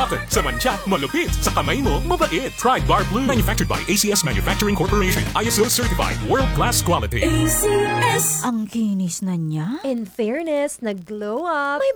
Cotton. Sa mancha, malupit. Sa kamay mo, mabait. Pride Bar Blue. Manufactured by ACS Manufacturing Corporation. ISO certified. World-class quality. ACS. Ang kinis na niya. In fairness, nag-glow up. May